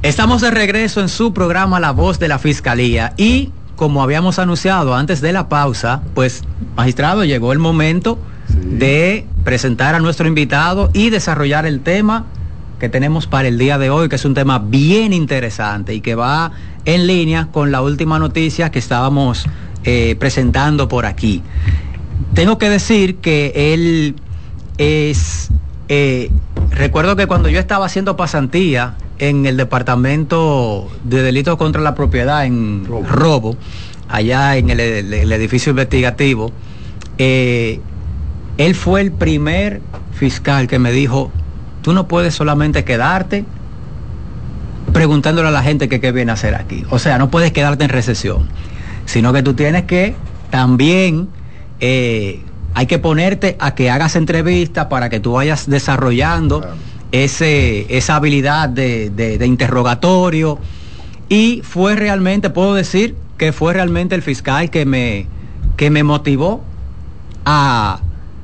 Estamos de regreso en su programa La Voz de la Fiscalía y como habíamos anunciado antes de la pausa, pues, magistrado, llegó el momento de presentar a nuestro invitado y desarrollar el tema que tenemos para el día de hoy, que es un tema bien interesante y que va en línea con la última noticia que estábamos presentando por aquí. Tengo que decir que él es... recuerdo que cuando yo estaba haciendo pasantía en el Departamento de Delitos contra la Propiedad en robo allá en el edificio investigativo, él fue el primer fiscal que me dijo: tú no puedes solamente quedarte preguntándole a la gente que qué viene a hacer aquí. O sea, no puedes quedarte en recesión, sino que tú tienes que también... hay que ponerte a que hagas entrevistas para que tú vayas desarrollando esa habilidad de interrogatorio. Y fue realmente, puedo decir que fue realmente el fiscal que me motivó a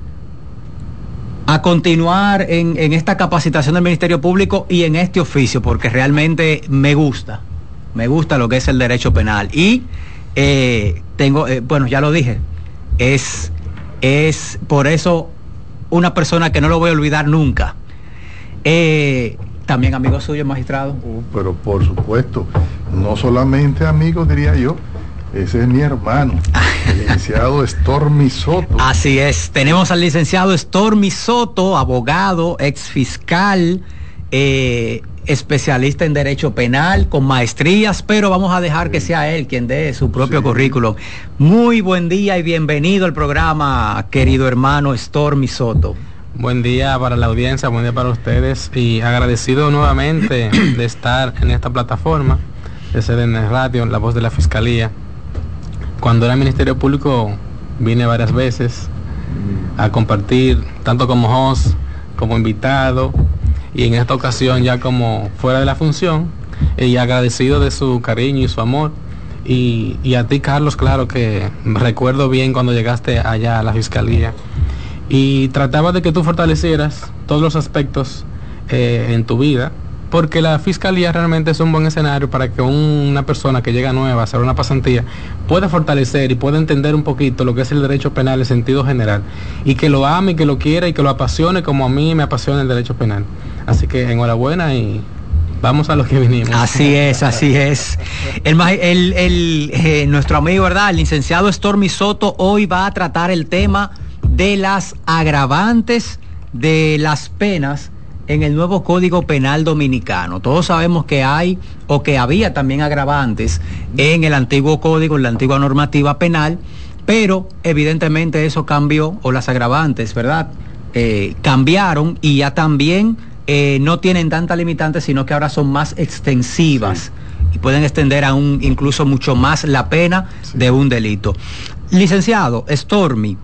continuar en esta capacitación del Ministerio Público y en este oficio, porque realmente me gusta lo que es el derecho penal. Y tengo, bueno, ya lo dije, es por eso una persona que no lo voy a olvidar nunca. También amigo suyo, magistrado. Pero por supuesto, no solamente amigo, diría yo, ese es mi hermano, el licenciado Stormy Soto. Así es, tenemos al licenciado Stormy Soto, abogado, exfiscal, especialista en derecho penal, con maestrías, pero vamos a dejar que sea él quien dé su propio currículum. Muy buen día y bienvenido al programa, querido hermano Stormy Soto. Buen día para la audiencia, buen día para ustedes y agradecido nuevamente de estar en esta plataforma, de ser en el radio, La Voz de la Fiscalía. Cuando era Ministerio Público vine varias veces a compartir, tanto como host, como invitado, y en esta ocasión ya como fuera de la función, y agradecido de su cariño y su amor. Y a ti, Carlos, claro que recuerdo bien cuando llegaste allá a la Fiscalía y trataba de que tú fortalecieras todos los aspectos en tu vida, porque la Fiscalía realmente es un buen escenario para que una persona que llega nueva a hacer una pasantía pueda fortalecer y pueda entender un poquito lo que es el derecho penal en sentido general, y que lo ame, y que lo quiera y que lo apasione como a mí me apasiona el derecho penal. Así que enhorabuena y vamos a lo que vinimos. Así es, así es. Nuestro amigo, ¿verdad? El licenciado Stormy Soto hoy va a tratar el tema de las agravantes de las penas en el nuevo Código Penal Dominicano. Todos sabemos que hay o que había también agravantes en el antiguo código, en la antigua normativa penal, pero evidentemente eso cambió, o las agravantes, ¿verdad? Cambiaron y ya también no tienen tanta limitante, sino que ahora son más extensivas y pueden extender aún incluso mucho más la pena de un delito. Licenciado Stormy,